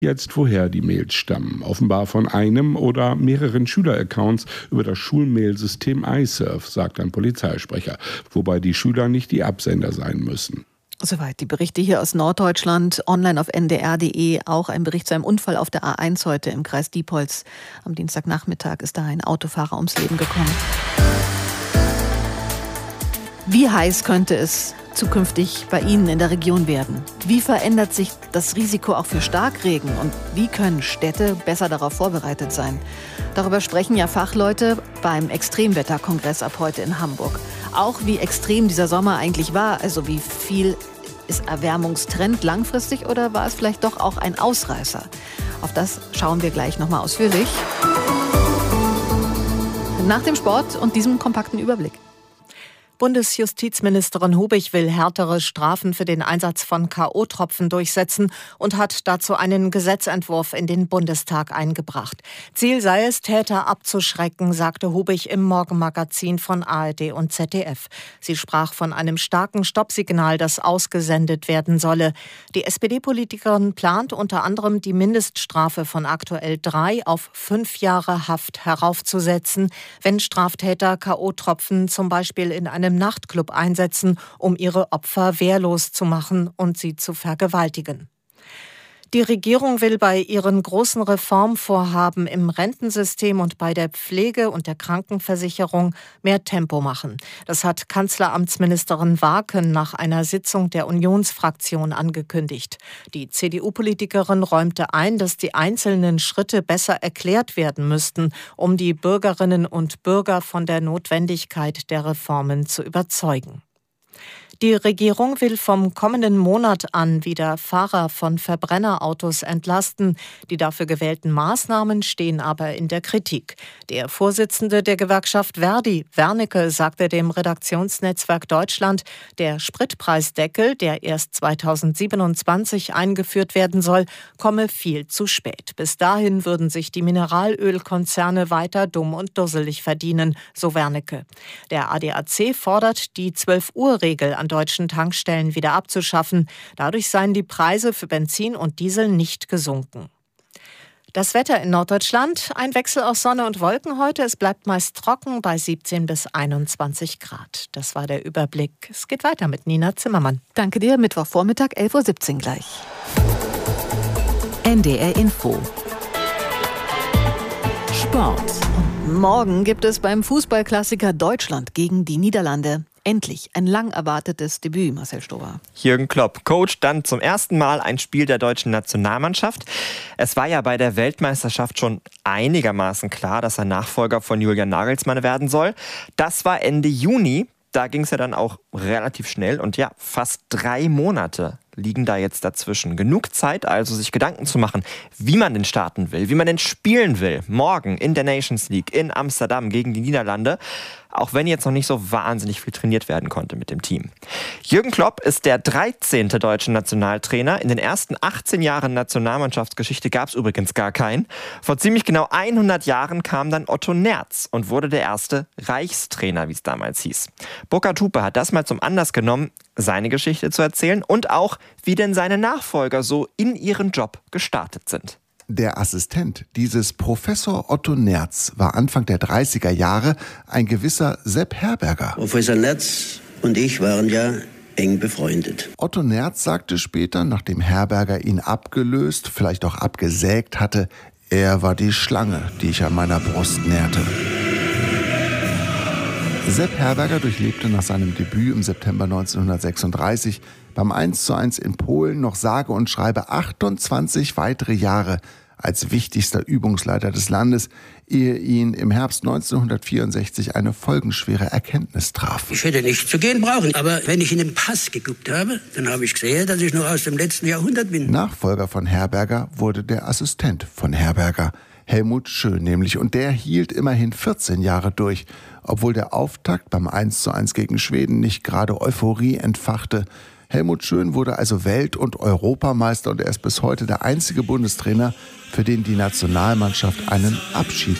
jetzt, woher die Mails stammen. Offenbar von einem oder mehreren Schüleraccounts über das Schulmailsystem iSurf, sagt ein Polizeisprecher, wobei die Schüler nicht die Absender sein müssen. Soweit die Berichte hier aus Norddeutschland, online auf ndr.de. Auch ein Bericht zu einem Unfall auf der A1 heute im Kreis Diepholz. Am Dienstagnachmittag ist da ein Autofahrer ums Leben gekommen. Wie heiß könnte es zukünftig bei Ihnen in der Region werden? Wie verändert sich das Risiko auch für Starkregen? Und wie können Städte besser darauf vorbereitet sein? Darüber sprechen ja Fachleute beim Extremwetterkongress ab heute in Hamburg. Auch wie extrem dieser Sommer eigentlich war, also wie viel ist Erwärmungstrend langfristig oder war es vielleicht doch auch ein Ausreißer? Auf das schauen wir gleich nochmal ausführlich. Nach dem Sport und diesem kompakten Überblick. Bundesjustizministerin Hubig will härtere Strafen für den Einsatz von K.O.-Tropfen durchsetzen und hat dazu einen Gesetzentwurf in den Bundestag eingebracht. Ziel sei es, Täter abzuschrecken, sagte Hubig im Morgenmagazin von ARD und ZDF. Sie sprach von einem starken Stoppsignal, das ausgesendet werden solle. Die SPD-Politikerin plant unter anderem, die Mindeststrafe von aktuell 3 auf 5 Jahre Haft heraufzusetzen, wenn Straftäter K.O.-Tropfen zum Beispiel in einem Nachtclub einsetzen, um ihre Opfer wehrlos zu machen und sie zu vergewaltigen. Die Regierung will bei ihren großen Reformvorhaben im Rentensystem und bei der Pflege und der Krankenversicherung mehr Tempo machen. Das hat Kanzleramtsministerin Warken nach einer Sitzung der Unionsfraktion angekündigt. Die CDU-Politikerin räumte ein, dass die einzelnen Schritte besser erklärt werden müssten, um die Bürgerinnen und Bürger von der Notwendigkeit der Reformen zu überzeugen. Die Regierung will vom kommenden Monat an wieder Fahrer von Verbrennerautos entlasten. Die dafür gewählten Maßnahmen stehen aber in der Kritik. Der Vorsitzende der Gewerkschaft Verdi, Wernicke, sagte dem Redaktionsnetzwerk Deutschland, der Spritpreisdeckel, der erst 2027 eingeführt werden soll, komme viel zu spät. Bis dahin würden sich die Mineralölkonzerne weiter dumm und dusselig verdienen, so Wernicke. Der ADAC fordert, die 12-Uhr-Regel an deutschen Tankstellen wieder abzuschaffen. Dadurch seien die Preise für Benzin und Diesel nicht gesunken. Das Wetter in Norddeutschland, ein Wechsel aus Sonne und Wolken heute. Es bleibt meist trocken bei 17 bis 21 Grad. Das war der Überblick. Es geht weiter mit Nina Zimmermann. Danke dir. Mittwochvormittag, 11.17 Uhr gleich. NDR Info. Sport. Morgen gibt es beim Fußballklassiker Deutschland gegen die Niederlande endlich ein lang erwartetes Debüt, Marcel Stober. Jürgen Klopp coacht dann zum ersten Mal ein Spiel der deutschen Nationalmannschaft. Es war ja bei der Weltmeisterschaft schon einigermaßen klar, dass er Nachfolger von Julian Nagelsmann werden soll. Das war Ende Juni. Da ging es ja dann auch relativ schnell und ja, fast 3 Monate liegen da jetzt dazwischen. Genug Zeit also, sich Gedanken zu machen, wie man denn starten will, wie man denn spielen will. Morgen in der Nations League in Amsterdam gegen die Niederlande. Auch wenn jetzt noch nicht so wahnsinnig viel trainiert werden konnte mit dem Team. Jürgen Klopp ist der 13. deutsche Nationaltrainer. In den ersten 18 Jahren Nationalmannschaftsgeschichte gab es übrigens gar keinen. Vor ziemlich genau 100 Jahren kam dann Otto Nerz und wurde der erste Reichstrainer, wie es damals hieß. Burkhard Hupe hat das mal zum Anlass genommen, seine Geschichte zu erzählen und auch, wie denn seine Nachfolger so in ihren Job gestartet sind. Der Assistent dieses Professor Otto Nerz war Anfang der 30er Jahre ein gewisser Sepp Herberger. Professor Nerz und ich waren ja eng befreundet. Otto Nerz sagte später, nachdem Herberger ihn abgelöst, vielleicht auch abgesägt hatte, er war die Schlange, die ich an meiner Brust nährte. Sepp Herberger durchlebte nach seinem Debüt im September 1936 beim 1:1 in Polen noch sage und schreibe 28 weitere Jahre als wichtigster Übungsleiter des Landes, ehe ihn im Herbst 1964 eine folgenschwere Erkenntnis traf. Ich hätte nicht zu gehen brauchen, aber wenn ich in den Pass geguckt habe, dann habe ich gesehen, dass ich noch aus dem letzten Jahrhundert bin. Nachfolger von Herberger wurde der Assistent von Herberger, Helmut Schön nämlich, und der hielt immerhin 14 Jahre durch, obwohl der Auftakt beim 1:1 gegen Schweden nicht gerade Euphorie entfachte. Helmut Schön wurde also Welt- und Europameister und er ist bis heute der einzige Bundestrainer, für den die Nationalmannschaft einen Abschied